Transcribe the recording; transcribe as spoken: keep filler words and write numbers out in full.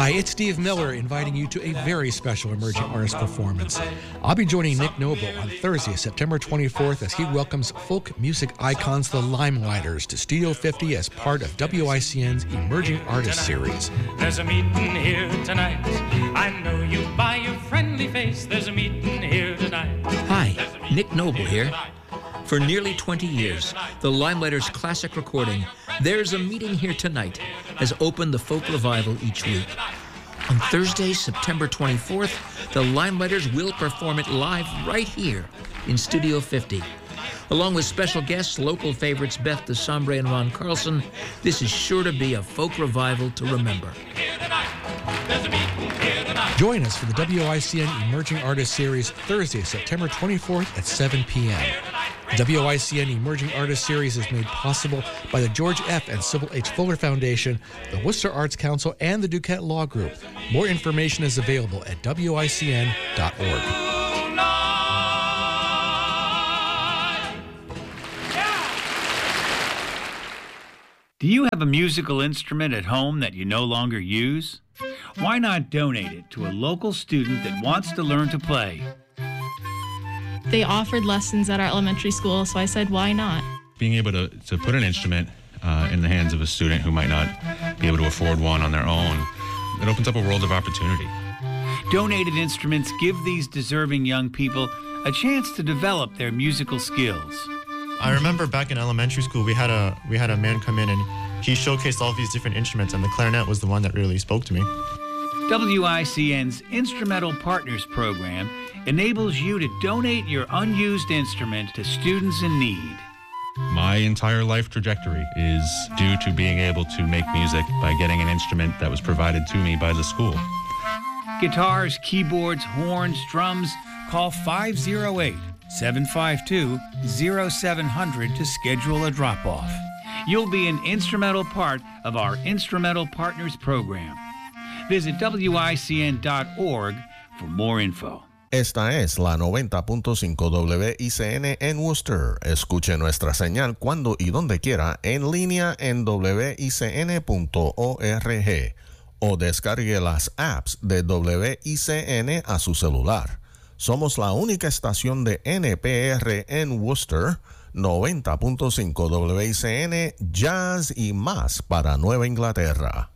Hi, it's Steve Miller inviting you to a very special emerging artist performance. I'll be joining Nick Noble on Thursday, September twenty-fourth, as he welcomes folk music icons the Limelighters to Studio fifty as part of W I C N's Emerging Artist Series. There's a meeting here tonight. I know you by your friendly face. There's a meeting here tonight. Hi, Nick Noble here. For nearly twenty years, the Limelighters' classic recording, There's a Meeting Here Tonight, has opened the folk revival each week. On Thursday, September twenty-fourth, the Limelighters will perform it live right here in Studio fifty. Along with special guests, local favorites Beth DeSombre and Ron Carlson, this is sure to be a folk revival to remember. Join us for the W I C N Emerging Artist Series Thursday, September twenty-fourth at seven p.m. The W I C N Emerging Artist Series is made possible by the George F. and Sybil H. Fuller Foundation, the Worcester Arts Council, and the Duquette Law Group. More information is available at W I C N dot org. Do you have a musical instrument at home that you no longer use? Why not donate it to a local student that wants to learn to play? They offered lessons at our elementary school, so I said, why not? Being able to, to put an instrument uh, in the hands of a student who might not be able to afford one on their own, it opens up a world of opportunity. Donated instruments give these deserving young people a chance to develop their musical skills. I remember back in elementary school, we had a we had a man come in and he showcased all of these different instruments, and the clarinet was the one that really spoke to me. W I C N's Instrumental Partners Program enables you to donate your unused instrument to students in need. My entire life trajectory is due to being able to make music by getting an instrument that was provided to me by the school. Guitars, keyboards, horns, drums, call five oh eight, seven five two, oh seven hundred to schedule a drop-off. You'll be an instrumental part of our Instrumental Partners Program. Visit W I C N dot org for more info. Esta es la noventa punto cinco W I C N en Worcester. Escuche nuestra señal cuando y donde quiera en línea en W I C N punto org o descargue las apps de W I C N a su celular. Somos la única estación de N P R en Worcester, noventa punto cinco W I C N, Jazz y más para Nueva Inglaterra.